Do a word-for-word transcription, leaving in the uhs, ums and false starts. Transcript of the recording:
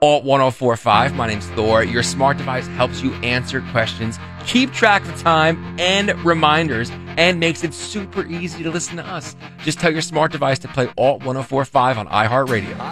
Alt ten forty-five. My name's Thor. Your smart device helps you answer questions, keep track of time and reminders, and makes it super easy to listen to us. Just tell your smart device to play Alt ten forty-five on iHeartRadio.